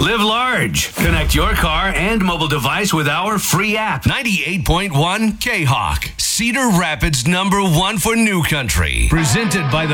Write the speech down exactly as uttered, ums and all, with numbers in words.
Live large. Connect your car and mobile device with our free app. ninety-eight point one K-Hawk, Cedar Rapids number one for New Country. Presented by the